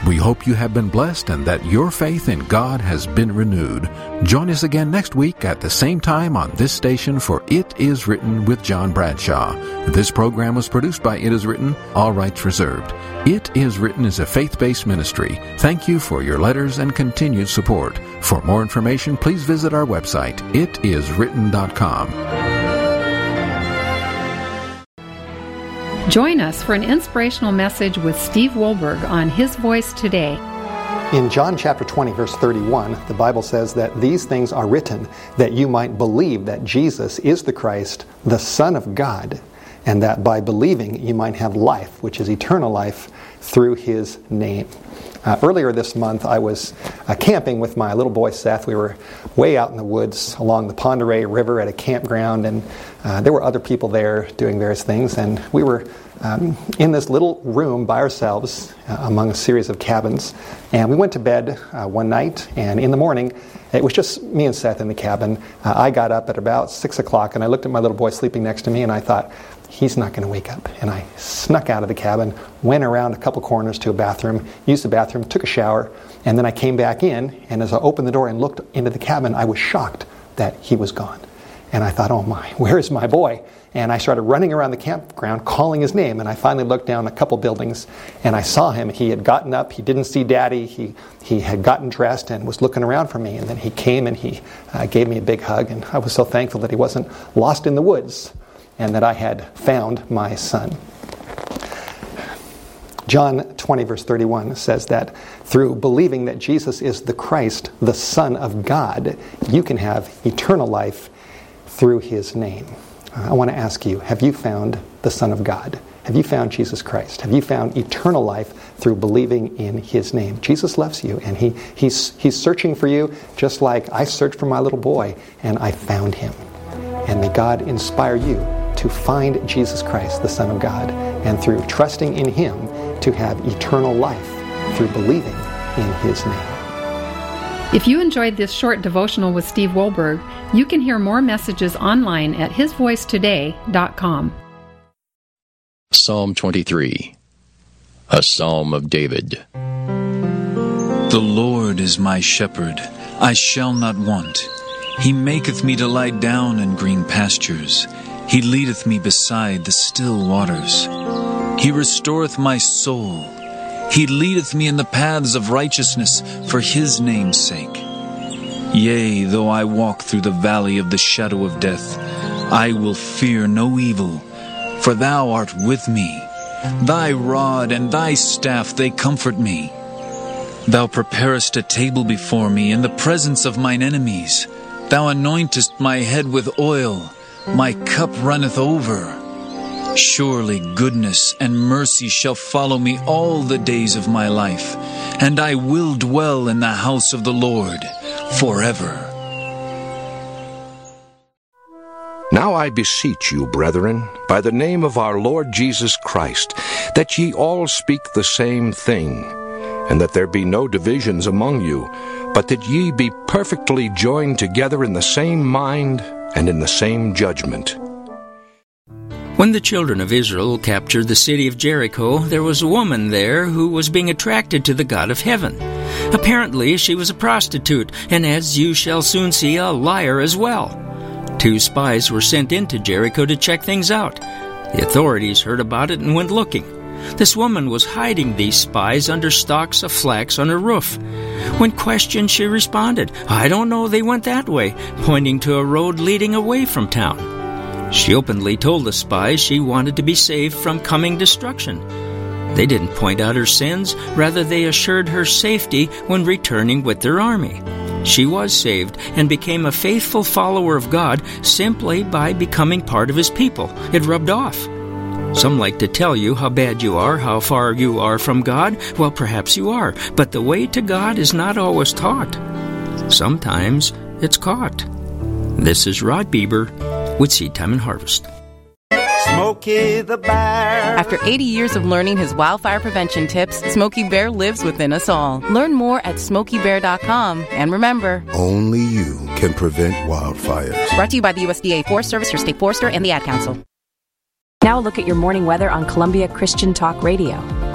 We hope you have been blessed and that your faith in God has been renewed. Join us again next week at the same time on this station for It Is Written with John Bradshaw. This program was produced by It Is Written, all rights reserved. It Is Written is a faith-based ministry. Thank you for your letters and continued support. For more information, please visit our website, itiswritten.com. Join us for an inspirational message with Steve Wohlberg on His Voice Today. In John chapter 20, verse 31, the Bible says that these things are written that you might believe that Jesus is the Christ, the Son of God, and that by believing you might have life, which is eternal life, through His name. Earlier this month, I was camping with my little boy Seth. We were way out in the woods along the Pend Oreille River at a campground, and there were other people there doing various things, and we were in this little room by ourselves among a series of cabins. And we went to bed one night, and in the morning, it was just me and Seth in the cabin. I got up at about 6 o'clock, and I looked at my little boy sleeping next to me, and I thought, he's not going to wake up. And I snuck out of the cabin, went around a couple corners to a bathroom, used the bathroom, took a shower, and then I came back in, and as I opened the door and looked into the cabin, I was shocked that he was gone. And I thought, oh my, where is my boy? And I started running around the campground calling his name, and I finally looked down a couple buildings, and I saw him. He had gotten up, he didn't see Daddy, he had gotten dressed and was looking around for me, and then he came and he gave me a big hug, and I was so thankful that he wasn't lost in the woods, and that I had found my son. John 20, verse 31 says that through believing that Jesus is the Christ, the Son of God, you can have eternal life through His name. I want to ask you, have you found the Son of God? Have you found Jesus Christ? Have you found eternal life through believing in His name? Jesus loves you, and He's searching for you just like I searched for my little boy, and I found him. And may God inspire you to find Jesus Christ, the Son of God, and through trusting in Him to have eternal life through believing in His name. If you enjoyed this short devotional with Steve Wohlberg, you can hear more messages online at hisvoicetoday.com. Psalm 23, a Psalm of David. The Lord is my shepherd, I shall not want. He maketh me to lie down in green pastures. He leadeth me beside the still waters. He restoreth my soul. He leadeth me in the paths of righteousness for His name's sake. Yea, though I walk through the valley of the shadow of death, I will fear no evil, for Thou art with me. Thy rod and Thy staff, they comfort me. Thou preparest a table before me in the presence of mine enemies. Thou anointest my head with oil. My cup runneth over. Surely goodness and mercy shall follow me all the days of my life, and I will dwell in the house of the Lord forever. Now I beseech you, brethren, by the name of our Lord Jesus Christ, that ye all speak the same thing, and that there be no divisions among you, but that ye be perfectly joined together in the same mind and in the same judgment. When the children of Israel captured the city of Jericho, there was a woman there who was being attracted to the God of heaven. Apparently, she was a prostitute, and as you shall soon see, a liar as well. 2 spies were sent into Jericho to check things out. The authorities heard about it and went looking. This woman was hiding these spies under stalks of flax on her roof. When questioned, she responded, "I don't know, they went that way," pointing to a road leading away from town. She openly told the spies she wanted to be saved from coming destruction. They didn't point out her sins, rather they assured her safety when returning with their army. She was saved and became a faithful follower of God simply by becoming part of His people. It rubbed off. Some like to tell you how bad you are, how far you are from God. Well, perhaps you are, but the way to God is not always taught. Sometimes it's caught. This is Rod Bieber with Seed Time and Harvest. Smokey the Bear. After 80 years of learning his wildfire prevention tips, Smokey Bear lives within us all. Learn more at SmokeyBear.com. And remember, only you can prevent wildfires. Brought to you by the USDA Forest Service, your state forester, and the Ad Council. Now look at your morning weather on Columbia Christian Talk Radio.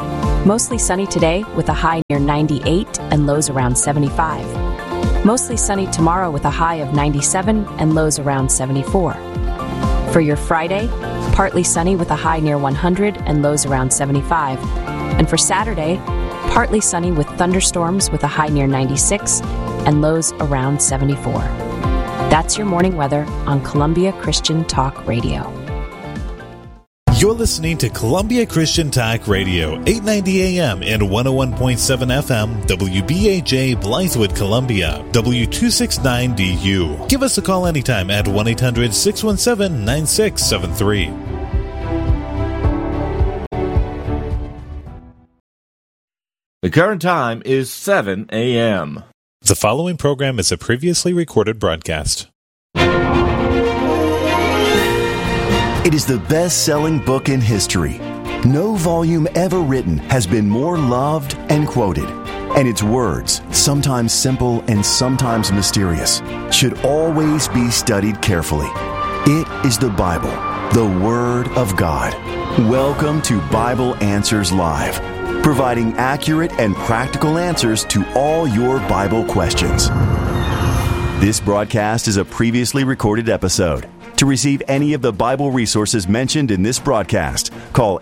Mostly sunny today with a high near 98 and lows around 75. Mostly sunny tomorrow with a high of 97 and lows around 74. For your Friday, partly sunny with a high near 100 and lows around 75. And for Saturday, partly sunny with thunderstorms with a high near 96 and lows around 74. That's your morning weather on Columbia Christian Talk Radio. You're listening to Columbia Christian Talk Radio, 890 AM and 101.7 FM, WBAJ, Blythewood, Columbia, W269DU. Give us a call anytime at 1-800-617-9673. The current time is 7 a.m. The following program is a previously recorded broadcast. It is the best-selling book in history. No volume ever written has been more loved and quoted. And its words, sometimes simple and sometimes mysterious, should always be studied carefully. It is the Bible, the Word of God. Welcome to Bible Answers Live, providing accurate and practical answers to all your Bible questions. This broadcast is a previously recorded episode. To receive any of the Bible resources mentioned in this broadcast, call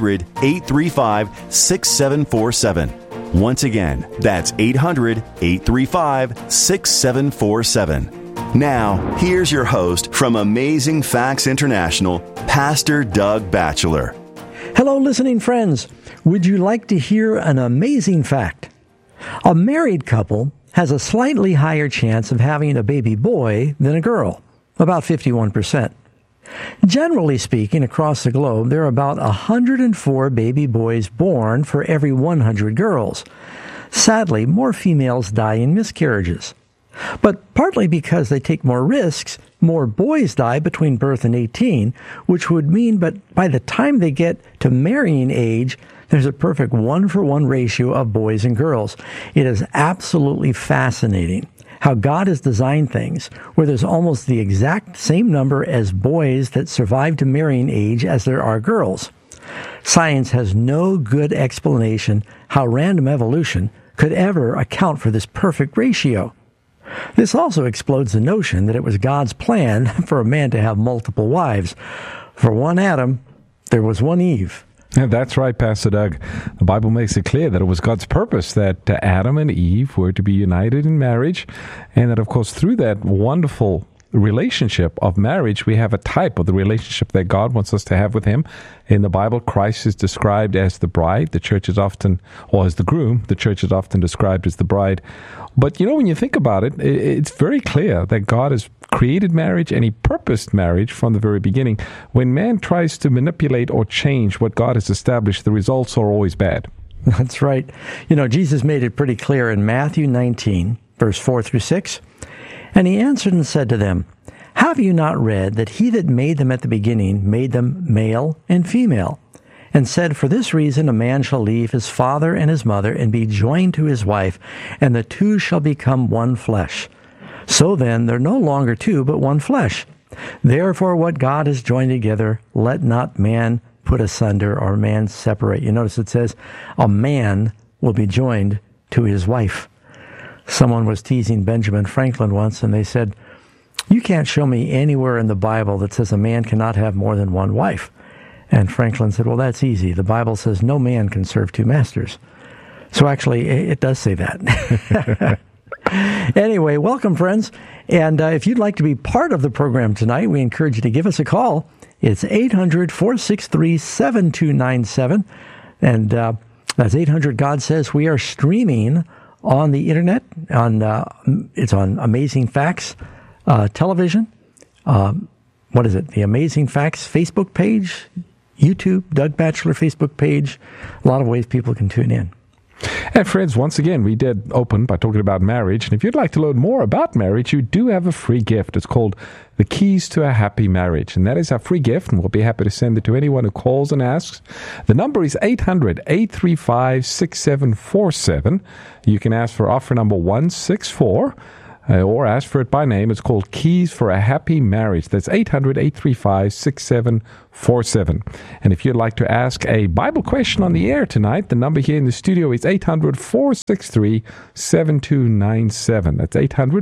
800-835-6747. Once again, that's 800-835-6747. Now, here's your host from Amazing Facts International, Pastor Doug Batchelor. Hello, listening friends. Would you like to hear an amazing fact? A married couple has a slightly higher chance of having a baby boy than a girl, about 51%. Generally speaking, across the globe, there are about 104 baby boys born for every 100 girls. Sadly, more females die in miscarriages. But partly because they take more risks, more boys die between birth and 18, which would mean that by the time they get to marrying age, there's a perfect 1-for-1 ratio of boys and girls. It is absolutely fascinating how God has designed things where there's almost the exact same number as boys that survive to marrying age as there are girls. Science has no good explanation how random evolution could ever account for this perfect ratio. This also explodes the notion that it was God's plan for a man to have multiple wives. For one Adam, there was one Eve. That's right, Pastor Doug. The Bible makes it clear that it was God's purpose that Adam and Eve were to be united in marriage, and that, of course, through that wonderful relationship of marriage, we have a type of the relationship that God wants us to have with Him. In the Bible, Christ is described as the bride. The church is often, or as the groom. The church is often described as the bride. But, you know, when you think about it, it's very clear that God has created marriage and He purposed marriage from the very beginning. When man tries to manipulate or change what God has established, the results are always bad. That's right. You know, Jesus made it pretty clear in Matthew 19, verse 4 through 6. And He answered and said to them, "Have you not read that He that made them at the beginning made them male and female? And said, for this reason a man shall leave his father and his mother and be joined to his wife, and the two shall become one flesh. So then they're no longer two, but one flesh. Therefore what God has joined together, let not man put asunder or man separate." You notice it says, a man will be joined to his wife. Someone was teasing Benjamin Franklin once, and they said, "You can't show me anywhere in the Bible that says a man cannot have more than one wife." And Franklin said, "Well, that's easy. The Bible says no man can serve two masters." So actually, it does say that. Anyway, welcome, friends. And if you'd like to be part of the program tonight, we encourage you to give us a call. It's 800-463-7297. And that's 800 God Says. We are streaming on the internet. It's on Amazing Facts television. What is it? The Amazing Facts Facebook page, YouTube, Doug Batchelor Facebook page. A lot of ways people can tune in. And friends, once again, we did open by talking about marriage. And if you'd like to learn more about marriage, you do have a free gift. It's called The Keys to a Happy Marriage. And that is our free gift, and we'll be happy to send it to anyone who calls and asks. The number is 800-835-6747. You can ask for offer number 164. or ask for it by name. It's called Keys for a Happy Marriage. That's 800-835-6747. And if you'd like to ask a Bible question on the air tonight, the number here in the studio is 800-463-7297. That's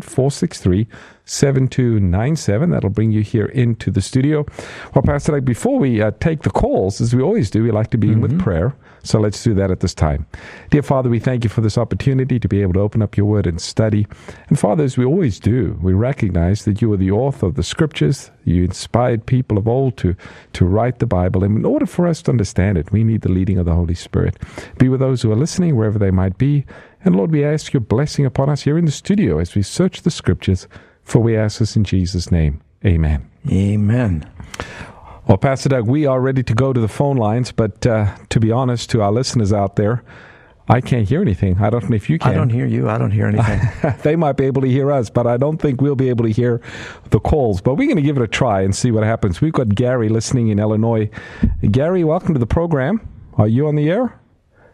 800-463-7297. That'll bring you here into the studio. Well, Pastor, like before we take the calls, as we always do, we like to begin with prayer. So let's do that at this time. Dear Father, we thank you for this opportunity to be able to open up your word and study. And Father, as we always do, we recognize that you are the author of the scriptures. You inspired people of old to write the Bible. And in order for us to understand it, we need the leading of the Holy Spirit. Be with those who are listening, wherever they might be. And Lord, we ask your blessing upon us here in the studio as we search the scriptures, for we ask this in Jesus' name. Amen. Amen. Well, Pastor Doug, we are ready to go to the phone lines, but to be honest, to our listeners out there, I can't hear anything. I don't know if you can. I don't hear you. I don't hear anything. They might be able to hear us, but I don't think we'll be able to hear the calls. But we're going to give it a try and see what happens. We've got Gary listening in Illinois. Gary, welcome to the program. Are you on the air?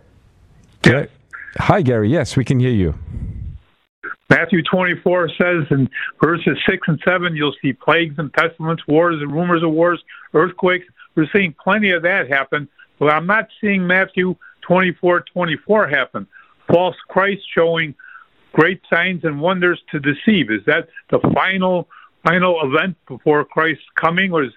Yes. Hi, Gary. Yes, we can hear you. Matthew 24 says in verses 6 and 7, you'll see plagues and pestilence, wars and rumors of wars, earthquakes. We're seeing plenty of that happen, but I'm not seeing Matthew 24:24 happen. False Christ showing great signs and wonders to deceive. Is that the final event before Christ's coming, or is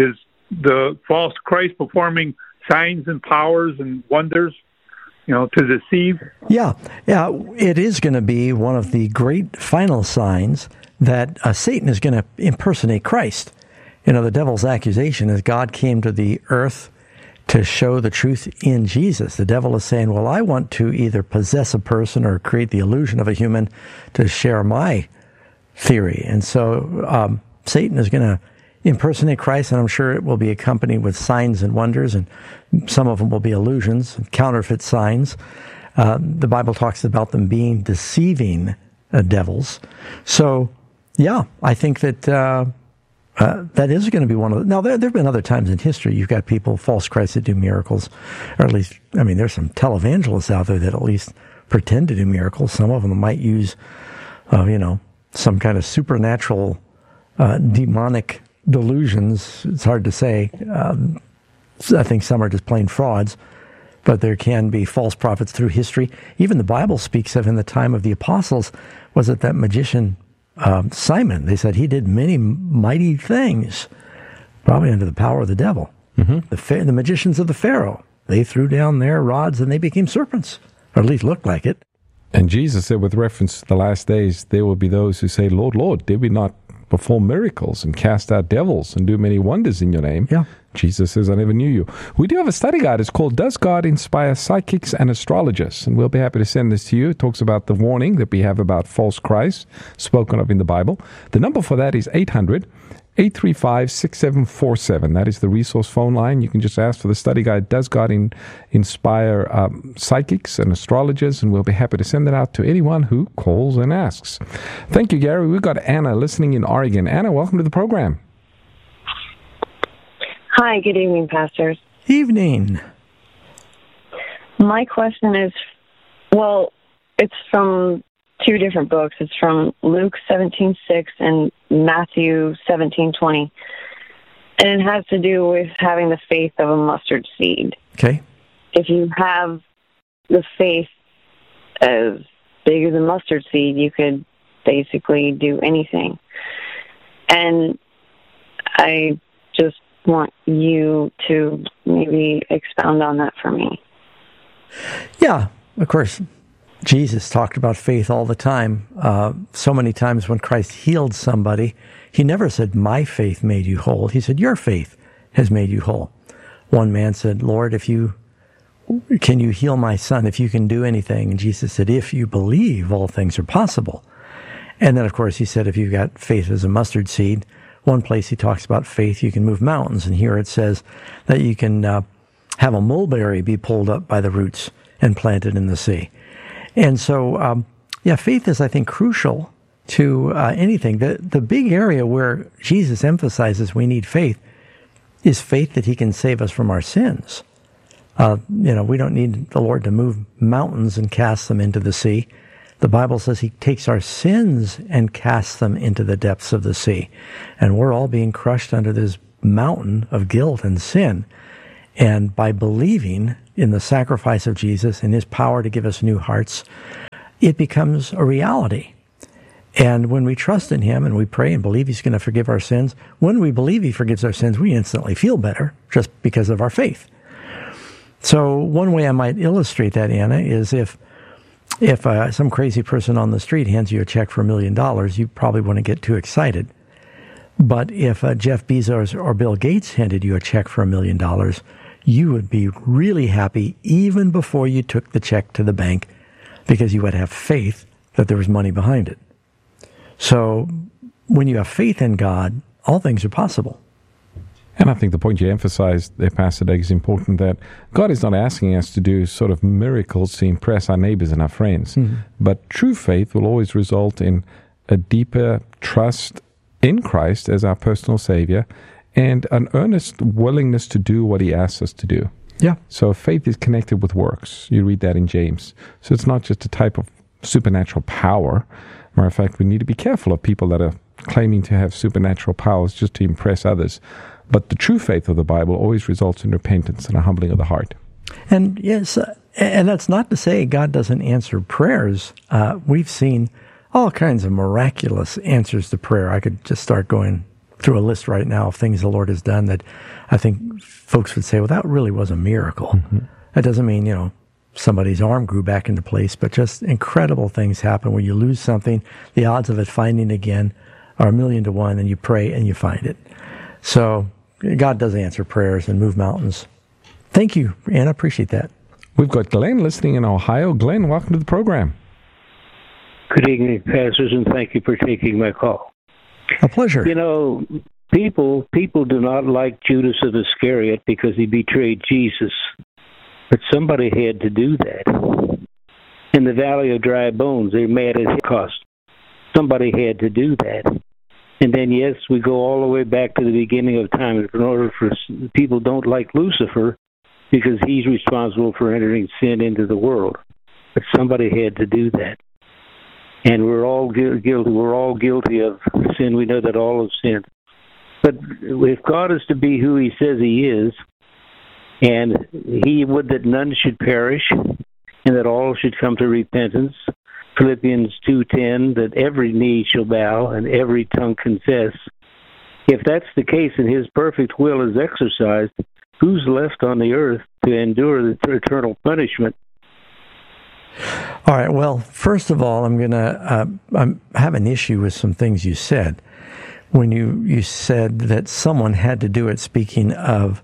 the false Christ performing signs and powers and wonders, to deceive? Yeah, it is going to be one of the great final signs that Satan is going to impersonate Christ. The devil's accusation is God came to the earth to show the truth in Jesus. The devil is saying, well, I want to either possess a person or create the illusion of a human to share my theory. And so Satan is going to impersonate Christ, and I'm sure it will be accompanied with signs and wonders, and some of them will be illusions, counterfeit signs. The Bible talks about them being deceiving devils. So, yeah, I think that that is going to be one of the... Now, there have been other times in history you've got people, false Christs, that do miracles, or at least, there's some televangelists out there that at least pretend to do miracles. Some of them might use, some kind of supernatural, demonic delusions. It's hard to say. I think some are just plain frauds, but there can be false prophets through history. Even the Bible speaks of, in the time of the apostles, was it that magician Simon? They said he did many mighty things, probably under the power of the devil. Mm-hmm. The magicians of the Pharaoh, they threw down their rods and they became serpents, or at least looked like it. And Jesus said, with reference to the last days, there will be those who say, Lord, Lord, did we not perform miracles and cast out devils and do many wonders in your name? Yeah. Jesus says, I never knew you. We do have a study guide. It's called Does God Inspire Psychics and Astrologers? And we'll be happy to send this to you. It talks about the warning that we have about false Christ spoken of in the Bible. The number for that is 800-835-6747. That is the resource phone line. You can just ask for the study guide, Does God Inspire Psychics and Astrologers? And we'll be happy to send that out to anyone who calls and asks. Thank you, Gary. We've got Anna listening in Oregon. Anna, welcome to the program. Hi, good evening, pastors. Evening. My question is, it's from two different books. It's from Luke 17:6 and Matthew 17:20. And it has to do with having the faith of a mustard seed. Okay. If you have the faith as big as a mustard seed, you could basically do anything. And I just want you to maybe expound on that for me. Yeah, of course. Jesus talked about faith all the time. So many times when Christ healed somebody, he never said, my faith made you whole. He said, your faith has made you whole. One man said, Lord, can you heal my son if you can do anything? And Jesus said, if you believe, all things are possible. And then, of course, he said, if you've got faith as a mustard seed, one place he talks about faith, you can move mountains. And here it says that you can have a mulberry be pulled up by the roots and planted in the sea. And so, faith is, I think, crucial to anything. The big area where Jesus emphasizes we need faith is faith that he can save us from our sins. We don't need the Lord to move mountains and cast them into the sea. The Bible says he takes our sins and casts them into the depths of the sea. And we're all being crushed under this mountain of guilt and sin. And by believing in the sacrifice of Jesus and his power to give us new hearts, it becomes a reality. And when we trust in him and we pray and believe he's going to forgive our sins, when we believe he forgives our sins, we instantly feel better just because of our faith. So one way I might illustrate that, Anna, is if some crazy person on the street hands you a check for $1 million, you probably wouldn't get too excited. But if Jeff Bezos or Bill Gates handed you a check for $1 million, you would be really happy even before you took the check to the bank, because you would have faith that there was money behind it. So when you have faith in God, all things are possible. And I think the point you emphasized there, Pastor Doug, is important, that God is not asking us to do sort of miracles to impress our neighbors and our friends. Mm-hmm. But true faith will always result in a deeper trust in Christ as our personal Savior and an earnest willingness to do what he asks us to do. Yeah. So faith is connected with works. You read that in James. So it's not just a type of supernatural power. Matter of fact, we need to be careful of people that are claiming to have supernatural powers just to impress others. But the true faith of the Bible always results in repentance and a humbling of the heart. And yes, and that's not to say God doesn't answer prayers. We've seen all kinds of miraculous answers to prayer. I could just start going through a list right now of things the Lord has done that I think folks would say, well, that really was a miracle. Mm-hmm. That doesn't mean, somebody's arm grew back into place, but just incredible things happen where you lose something. The odds of it finding again are 1,000,000 to 1, and you pray and you find it. So God does answer prayers and move mountains. Thank you, Anna. Appreciate that. We've got Glenn listening in Ohio. Glenn, welcome to the program. Good evening, pastors, and thank you for taking my call. A pleasure. People do not like Judas of Iscariot because he betrayed Jesus. But somebody had to do that. In the Valley of Dry Bones, they're mad at his cost. Somebody had to do that. And then, yes, we go all the way back to the beginning of time. In order for people don't like Lucifer because he's responsible for entering sin into the world. But somebody had to do that. And we're all guilty. We're all guilty of sin. We know that all have sinned. But if God is to be who he says he is, and he would that none should perish, and that all should come to repentance, Philippians 2:10, that every knee shall bow and every tongue confess. If that's the case and his perfect will is exercised, who's left on the earth to endure the eternal punishment? All right, well, first of all, I have an issue with some things you said. When you said that someone had to do it, speaking of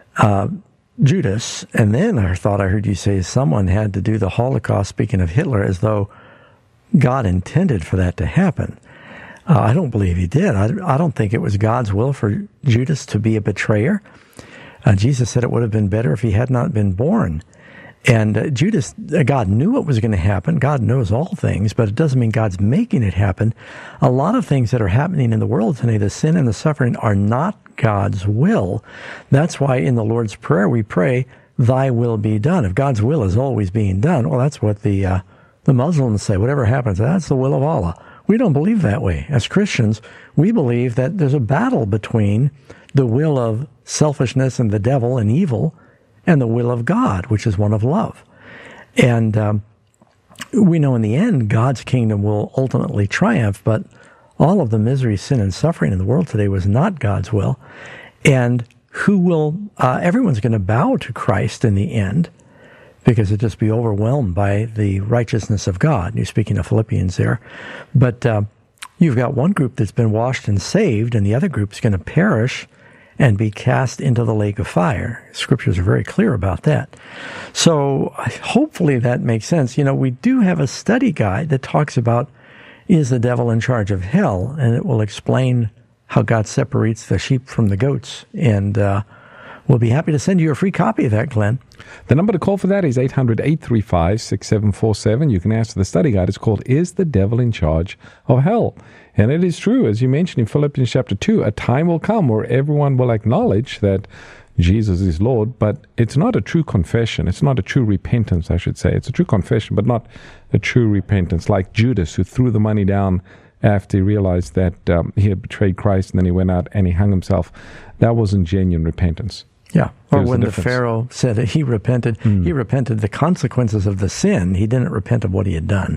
Judas, and then I thought I heard you say someone had to do the Holocaust, speaking of Hitler, as though God intended for that to happen. I don't believe he did. I don't think it was God's will for Judas to be a betrayer. Jesus said it would have been better if he had not been born. And Judas, God knew what was going to happen. God knows all things, but it doesn't mean God's making it happen. A lot of things that are happening in the world today, the sin and the suffering, are not God's will. That's why in the Lord's Prayer we pray, thy will be done. If God's will is always being done, well, that's what the Muslims say. Whatever happens, that's the will of Allah. We don't believe that way. As Christians, we believe that there's a battle between the will of selfishness and the devil and evil and the will of God, which is one of love. And we know in the end, God's kingdom will ultimately triumph, but all of the misery, sin, and suffering in the world today was not God's will. And everyone's going to bow to Christ in the end, because it'll just be overwhelmed by the righteousness of God. You're speaking of Philippians there. But you've got one group that's been washed and saved, and the other group's going to perish and be cast into the lake of fire. Scriptures are very clear about that. So hopefully that makes sense. We do have a study guide that talks about, is the devil in charge of hell? And it will explain how God separates the sheep from the goats. And we'll be happy to send you a free copy of that, Glenn. The number to call for that is 800-835-6747. You can ask for the study guide. It's called, Is the Devil in Charge of Hell? And it is true, as you mentioned in Philippians chapter 2, a time will come where everyone will acknowledge that Jesus is Lord, but it's not a true confession. It's not a true repentance, I should say. It's a true confession, but not a true repentance, like Judas, who threw the money down after he realized that he had betrayed Christ, and then he went out and he hung himself. That wasn't genuine repentance. Yeah, or when the Pharaoh said that he repented the consequences of the sin. He didn't repent of what he had done.